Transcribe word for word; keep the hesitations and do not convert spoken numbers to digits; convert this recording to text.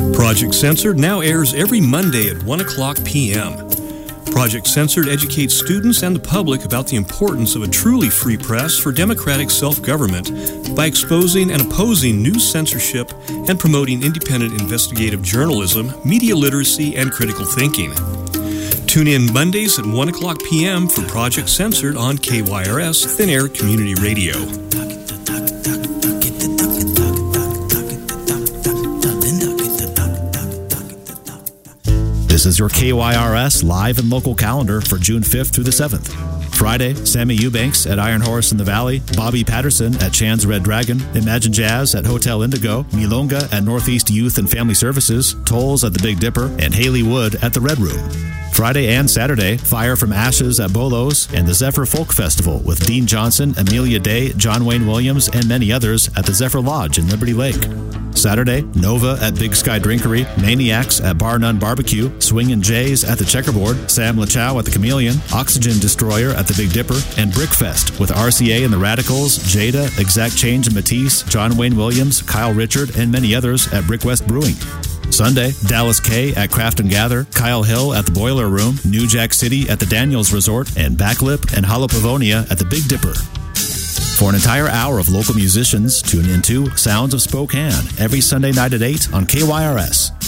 Project Censored now airs every Monday at one o'clock p.m. Project Censored educates students and the public about the importance of a truly free press for democratic self-government by exposing and opposing news censorship and promoting independent investigative journalism, media literacy, and critical thinking. Tune in Mondays at one o'clock p.m. for Project Censored on K Y R S Thin Air Community Radio. This is your K Y R S live and local calendar for June fifth through the seventh. Friday, Sammy Eubanks at Iron Horse in the Valley, Bobby Patterson at Chan's Red Dragon, Imagine Jazz at Hotel Indigo, Milonga at Northeast Youth and Family Services, Tolls at the Big Dipper, and Haley Wood at the Red Room. Friday and Saturday, Fire from Ashes at Bolos and the Zephyr Folk Festival with Dean Johnson, Amelia Day, John Wayne Williams, and many others at the Zephyr Lodge in Liberty Lake. Saturday, Nova at Big Sky Drinkery, Maniacs at Bar None Barbecue, Swingin' Jays at the Checkerboard, Sam LaChow at the Chameleon, Oxygen Destroyer at the Big Dipper, and Brickfest with R C A and the Radicals, Jada, Exact Change and Matisse, John Wayne Williams, Kyle Richard, and many others at Brick West Brewing. Sunday, Dallas K at Craft and Gather, Kyle Hill at the Boiler Room, New Jack City at the Daniels Resort, and Backlip and Hollow Pavonia at the Big Dipper. For an entire hour of local musicians, tune into Sounds of Spokane every Sunday night at eight on K Y R S.